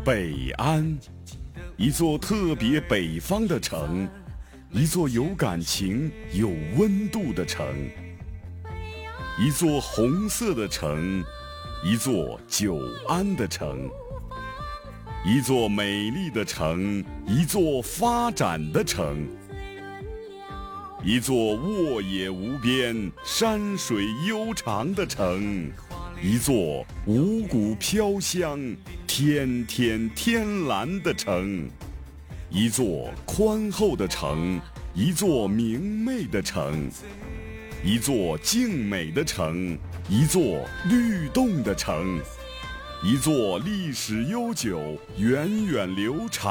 北安，一座特别北方的城，一座有感情、有温度的城，一座红色的城，一座久安的城，一座美丽的城，一座发展的城，一座沃野无边、山水悠长的城，一座五谷飘香、天天天蓝的城，一座宽厚的城，一座明媚的城，一座静美的城，一座律动的城，一座历史悠久、源远流长